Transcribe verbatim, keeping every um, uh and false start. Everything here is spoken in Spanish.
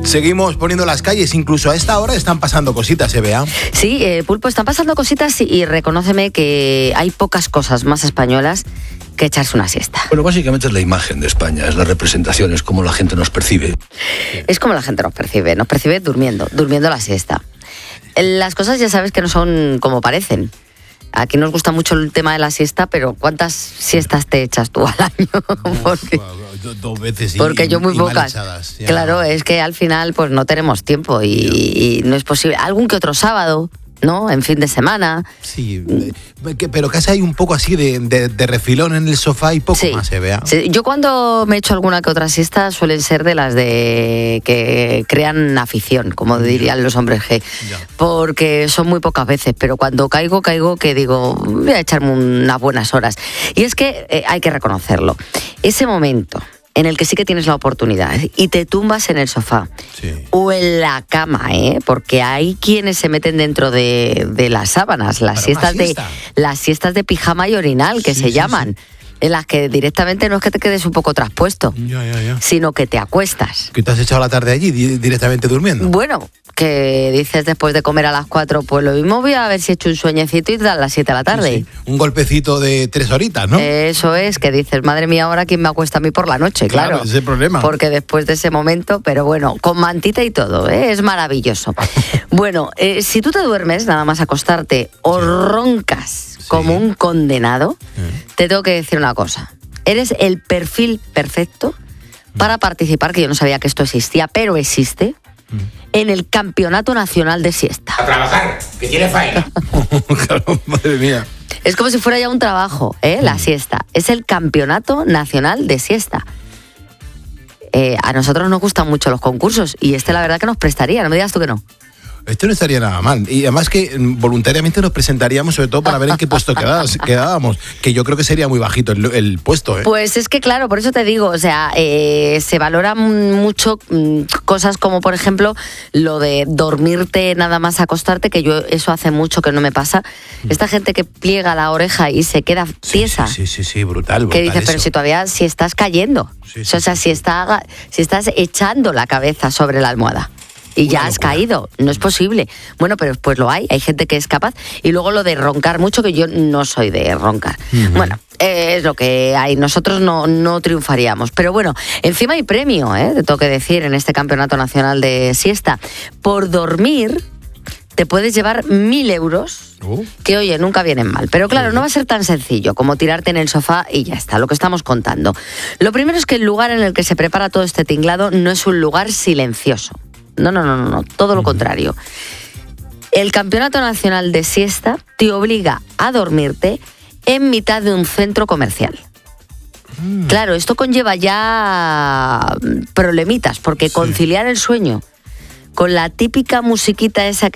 Seguimos poniendo las calles, incluso a esta hora están pasando cositas, ¿eh, Bea? Sí, eh, Pulpo, están pasando cositas y, y reconóceme que hay pocas cosas más españolas que echarse una siesta. Bueno, básicamente es la imagen de España, es la representación, es como la gente nos percibe. Es como la gente nos percibe, nos percibe durmiendo, durmiendo la siesta. Las cosas ya sabes que no son como parecen. Aquí nos gusta mucho el tema de la siesta, pero ¿cuántas siestas te echas tú al año? Porque, Dos veces y, porque yo muy y pocas. echadas, Claro, es que al final pues no tenemos tiempo y, y no es posible. Algún que otro sábado, ¿no? En fin de semana. Sí, que, pero casi hay un poco así de, de, de refilón en el sofá y poco Sí, más, ¿eh, Bea? sí. Yo cuando me echo alguna que otra siesta suelen ser de las de que crean afición, como dirían los hombres G, Ya. porque son muy pocas veces, pero cuando caigo, caigo que digo, voy a echarme unas buenas horas. Y es que eh, hay que reconocerlo, ese momento en el que sí que tienes la oportunidad y te tumbas en el sofá Sí. o en la cama, ¿eh? Porque hay quienes se meten dentro de, de las sábanas, las Para siestas una de siesta. las siestas de pijama y orinal que Sí, se sí, llaman, en las que directamente no es que te quedes un poco traspuesto, Ya, ya, ya. sino que te acuestas. ¿Que te has echado la tarde allí di- directamente durmiendo? Bueno, que dices después de comer a las cuatro, pues lo mismo voy a ver si he hecho un sueñecito y te dan las siete de la tarde. Sí, sí. Un golpecito de tres horitas, ¿no? Eso es, que dices, madre mía, ahora quién me acuesta a mí por la noche, claro. Claro, ese es el problema. Porque después de ese momento, pero bueno, con mantita y todo, ¿eh? Es maravilloso. Bueno, eh, si tú te duermes, nada más acostarte, o roncas como un condenado, te tengo que decir una cosa. Eres el perfil perfecto para participar, que yo no sabía que esto existía, pero existe, en el Campeonato Nacional de Siesta. A trabajar, que tiene faena. Claro, madre mía. Es como si fuera ya un trabajo, ¿eh? La siesta. Es el Campeonato Nacional de Siesta. Eh, a nosotros nos gustan mucho los concursos y este la verdad que nos prestaría, no me digas tú que no. Esto no estaría nada mal. Y además que mm, voluntariamente nos presentaríamos, sobre todo para ver en qué puesto quedas- quedábamos. Que yo creo que sería muy bajito el, el puesto, ¿eh? Pues es que claro, por eso te digo, o sea, eh, se valoran mucho mm, cosas como por ejemplo lo de dormirte nada más acostarte, que yo eso hace mucho que no me pasa. Esta gente que pliega la oreja y se queda tiesa. Sí, sí, sí, sí, brutal, brutal. Que dice, pero eso. si todavía, si estás cayendo, Sí, sí, o sea, sí, si, está, si estás echando la cabeza sobre la almohada y Una ya has locura. caído, no es posible. Bueno, pero pues lo hay, hay gente que es capaz. Y luego lo de roncar mucho, que yo no soy de roncar. Bueno, eh, es lo que hay, nosotros no, no triunfaríamos. Pero bueno, encima hay premio, ¿eh? Te tengo que decir, en este Campeonato Nacional de Siesta. Por dormir te puedes llevar mil euros, Uh. que oye, nunca vienen mal. Pero claro, no va a ser tan sencillo como tirarte en el sofá y ya está, lo que estamos contando. Lo primero es que el lugar en el que se prepara todo este tinglado no es un lugar silencioso. No, no, no, no, no, todo lo contrario. El Campeonato Nacional de Siesta te obliga a dormirte en mitad de un centro comercial. Claro, esto conlleva ya problemitas, porque conciliar el sueño con la típica musiquita esa que